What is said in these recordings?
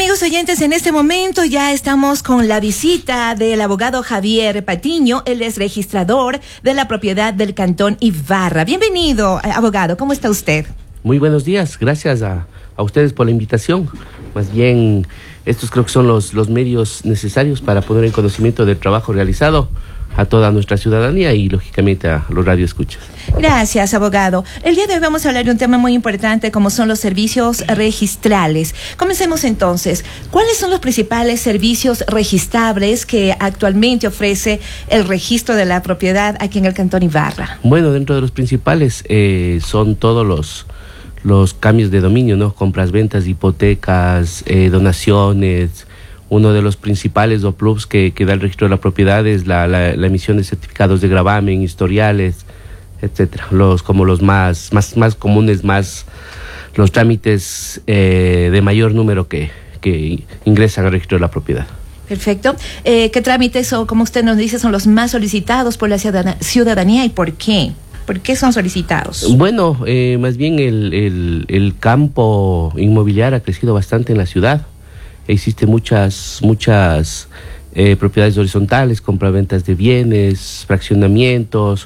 amigos oyentes, en este momento ya estamos con la visita del abogado Javier Patiño. Él es registrador de la propiedad del Cantón Ibarra. Bienvenido, abogado. ¿Cómo está usted? Muy buenos días. Gracias a ustedes por la invitación. Más bien, estos creo que son los medios necesarios para poner en conocimiento del trabajo realizado a toda nuestra ciudadanía y, lógicamente, a los radioescuchas. Gracias, abogado. El día de hoy vamos a hablar de un tema muy importante como son los servicios registrales. Comencemos entonces. ¿Cuáles son los principales servicios registrables que actualmente ofrece el registro de la propiedad aquí en el Cantón Ibarra? Bueno, dentro de los principales son todos los cambios de dominio, ¿no? Compras, ventas, hipotecas, donaciones. Uno de los principales o plus que da el registro de la propiedad es la emisión de certificados de gravamen, historiales, etcétera. Como los más comunes, los trámites de mayor número que ingresan al registro de la propiedad. Perfecto. ¿Qué trámites o, como usted nos dice, son los más solicitados por la ciudadanía y por qué? ¿Por qué son solicitados? Bueno, más bien el campo inmobiliario ha crecido bastante en la ciudad. Existen muchas propiedades horizontales, compraventas de bienes, fraccionamientos,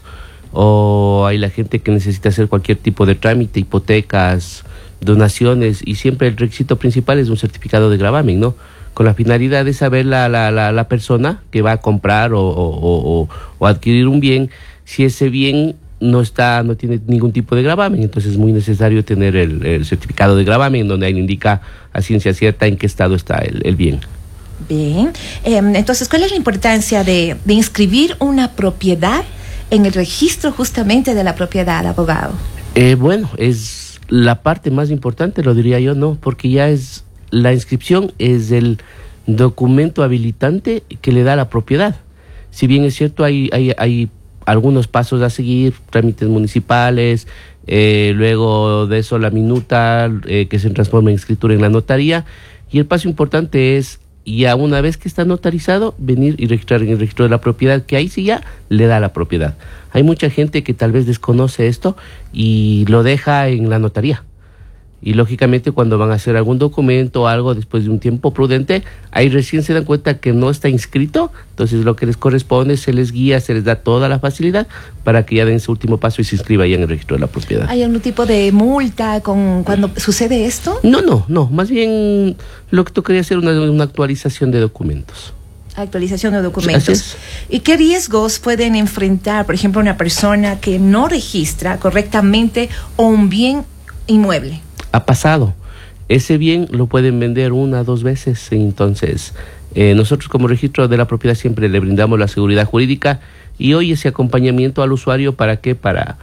o hay la gente que necesita hacer cualquier tipo de trámite, hipotecas, donaciones, y siempre el requisito principal es un certificado de gravamen, ¿no? Con la finalidad de saber la persona que va a comprar o adquirir un bien, si ese bien no tiene ningún tipo de gravamen. Entonces es muy necesario tener el certificado de gravamen, donde ahí indica a ciencia cierta en qué estado está el bien. Bien, entonces, ¿cuál es la importancia de inscribir una propiedad en el registro justamente de la propiedad, abogado? Bueno, es la parte más importante, lo diría yo, ¿no? Porque ya es la inscripción, es el documento habilitante que le da la propiedad. Si bien es cierto, hay algunos pasos a seguir, trámites municipales, luego de eso la minuta que se transforma en escritura en la notaría, y el paso importante es, ya una vez que está notarizado, venir y registrar en el registro de la propiedad, que ahí sí ya le da la propiedad. Hay mucha gente que tal vez desconoce esto y lo deja en la notaría. Y lógicamente cuando van a hacer algún documento o algo después de un tiempo prudente, ahí recién se dan cuenta que no está inscrito. Entonces lo que les corresponde, se les guía, se les da toda la facilidad para que ya den su último paso y se inscriba ya en el registro de la propiedad. ¿Hay algún tipo de multa cuando sucede esto? No, más bien lo que tocaría hacer una actualización de documentos. Actualización de documentos. ¿Y qué riesgos pueden enfrentar, por ejemplo, una persona que no registra correctamente un bien inmueble? Ha pasado. Ese bien lo pueden vender 1 o 2 veces. Entonces, nosotros como registro de la propiedad siempre le brindamos la seguridad jurídica y hoy ese acompañamiento al usuario, ¿para qué? Para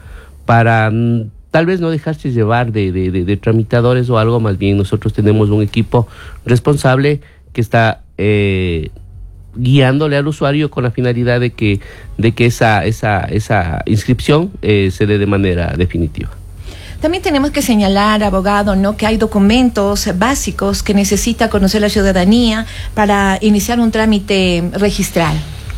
tal vez no dejarse llevar de tramitadores o algo. Más bien nosotros tenemos un equipo responsable que está guiándole al usuario con la finalidad de que esa inscripción se dé de manera definitiva. También tenemos que señalar, abogado, ¿no?, que hay documentos básicos que necesita conocer la ciudadanía para iniciar un trámite registral.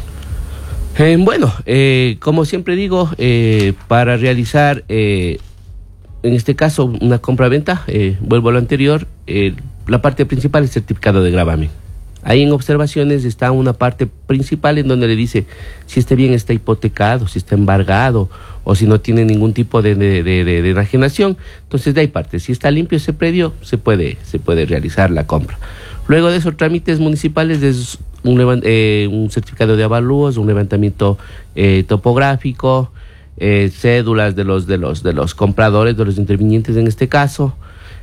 Bueno, como siempre digo, para realizar, en este caso, una compra-venta, vuelvo a lo anterior, la parte principal es el certificado de gravamen. Ahí en observaciones está una parte principal en donde le dice si este bien está hipotecado, si está embargado o si no tiene ningún tipo de enajenación. Entonces de ahí parte, si está limpio ese predio, se puede realizar la compra. Luego de esos trámites municipales es un certificado de avalúos, un levantamiento topográfico, cédulas de los compradores, de los intervinientes en este caso.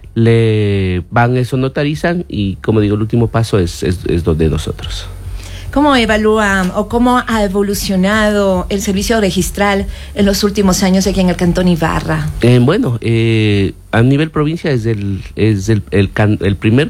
Le van eso, notarizan y, como digo, el último paso es de nosotros. ¿Cómo evalúa o cómo ha evolucionado el servicio registral en los últimos años aquí en el Cantón Ibarra? Bueno, a nivel provincia es el primer